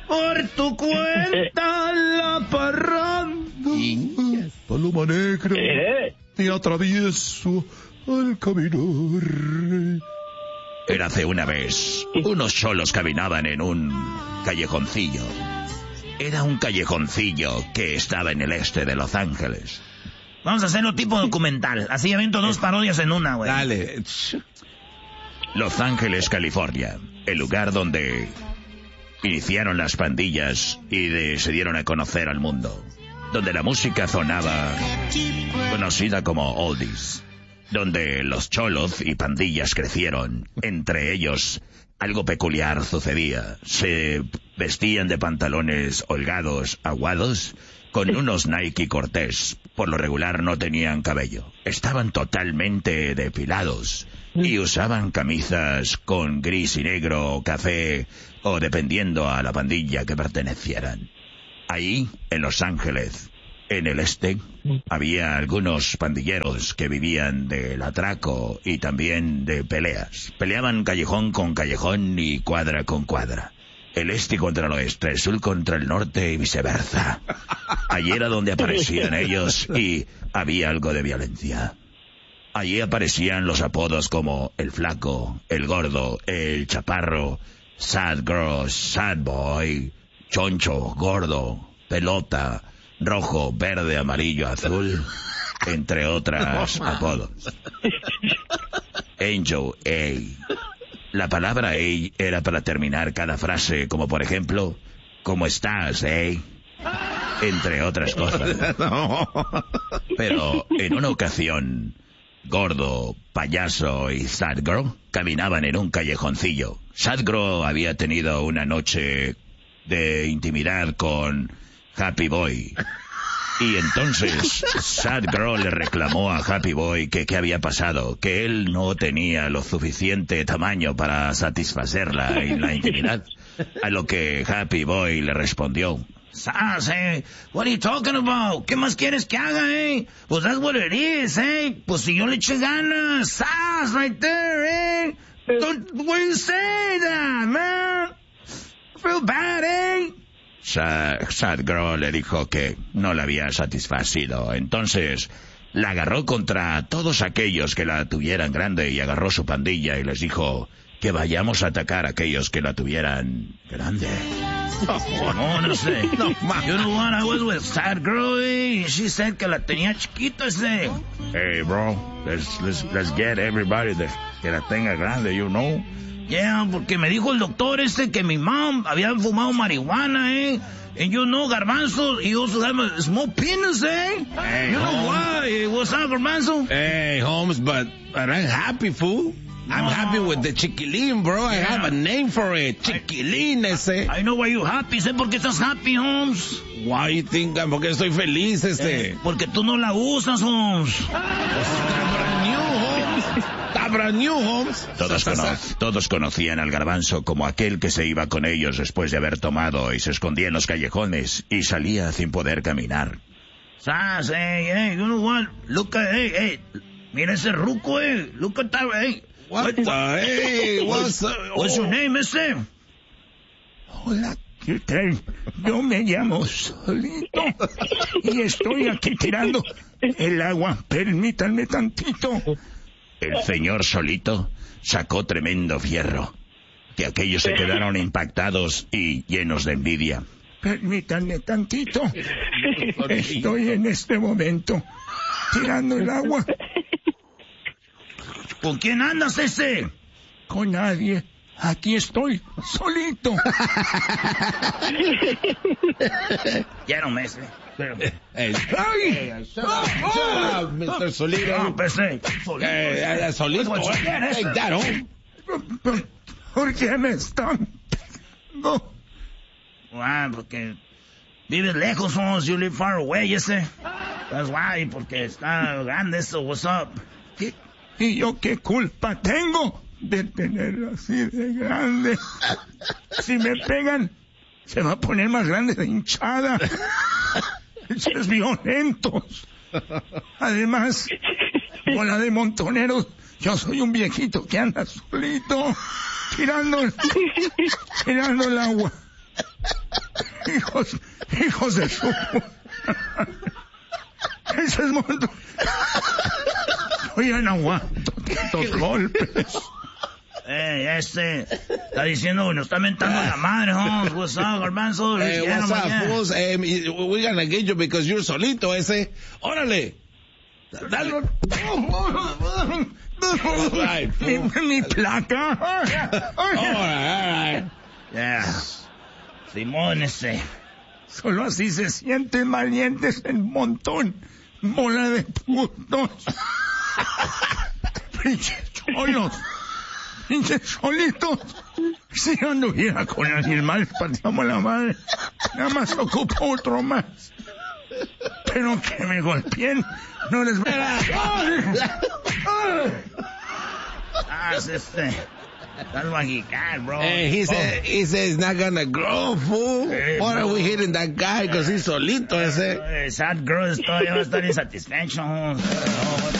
por tu cuenta la parranda. Paloma negra, te atravieso al caminar. Érase una vez, unos cholos caminaban en un callejoncillo. Era un callejoncillo que estaba en el este de Los Ángeles. Vamos a hacerlo tipo documental. Así avento 2 parodias en una, güey. Dale. Los Ángeles, California. El lugar donde iniciaron las pandillas y se dieron a conocer al mundo. Donde la música sonaba conocida como oldies. Donde los cholos y pandillas crecieron. Entre ellos, algo peculiar sucedía. Se vestían de pantalones holgados, aguados, con unos Nike Cortés. Por lo regular no tenían cabello. Estaban totalmente depilados. Y usaban camisas con gris y negro o café, o dependiendo a la pandilla que pertenecieran. Ahí, en Los Ángeles, en el este, había algunos pandilleros que vivían del atraco y también de peleas. Peleaban callejón con callejón y cuadra con cuadra. El este contra el oeste, el sur contra el norte y viceversa. Allí era donde aparecían ellos y había algo de violencia. Allí aparecían los apodos como el flaco, el gordo, el chaparro, sad girl, sad boy, choncho, gordo, pelota, rojo, verde, amarillo, azul, entre otras apodos. Angel A. La palabra A era para terminar cada frase, como por ejemplo, ¿cómo estás, entre otras cosas. Pero en una ocasión, Gordo, Payaso y Sad Girl caminaban en un callejoncillo. Sad Girl había tenido una noche de intimidad con Happy Boy. Y entonces Sad Girl le reclamó a Happy Boy que qué había pasado, que él no tenía lo suficiente tamaño para satisfacerla en la intimidad. A lo que Happy Boy le respondió: Sas, what are you talking about? ¿Qué más quieres que haga, Pues that's what it is, Pues si yo le eché ganas, Sas, right there, Don't, why you say that, man? I feel bad, Sad Girl le dijo que no la había satisfacido. Entonces la agarró contra todos aquellos que la tuvieran grande y agarró su pandilla y les dijo que vayamos a atacar a aquellos que la tuvieran grande. No sé. You know what, I was with Sad Girl, she said que la tenía chiquita, Hey, bro, let's get everybody que la tenga grande, you know. Yeah, porque me dijo el doctor que mi mom había fumado marihuana, And you know, Garbanzo, he also have a small penis, Hey, you know why? What's up, Garbanzo? Hey, Holmes, but I'm happy, fool. I'm happy with the chiquilín, bro. I have a name for it. Chiquilín, I know why you're happy, ¿por qué estás happy, Holmes? Why you think porque estoy feliz, Porque tú no la usas, Holmes. Brand new, Holmes. Todos conocían al Garbanzo como aquel que se iba con ellos después de haber tomado y se escondía en los callejones y salía sin poder caminar. Sas, you know what? Look at, mira ese ruco, Look at that, What the, What's your name, Hola, ¿qué tal? Yo me llamo Solito y estoy aquí tirando el agua. Permítanme tantito. El señor Solito sacó tremendo fierro, que aquellos se quedaron impactados y llenos de envidia. Permítanme tantito. Estoy en este momento tirando el agua. ¿Con quién andas, Con nadie. Aquí estoy, solito. Ya no me ¡Ay! Mr. Solito. No, Solito. ¿Por qué me están? No. Porque vives lejos, you live far away, That's why, porque está grande eso, what's up? ¿Y yo qué culpa tengo de tenerlo así de grande? Si me pegan, se va a poner más grande de hinchada. Es violentos. Además, bola de montoneros, yo soy un viejito que anda solito tirando el agua. Hijos de su... Ese es mundo. Oye, no aguanto tantos golpes. Está diciendo, nos está mentando la madre, Holmes. What's up, Garbanzo? What's up, fools? We're gonna get you because you're solito, ese. Órale. Dale. Right, mi placa. All right. Yeah. Simón, solo así se sienten valientes el montón. Bola de putos. Pinches cholos. Pinches solitos. Si yo anduviera con alguien más, pateamos la madre. Nada más ocupo otro más. Pero que me golpeen, no les voy a... That's what he got, bro. He said it's not gonna grow, fool. Why are we hitting that guy? Because he's solito, ese. Sad girl todavía va a estar insatisfecho.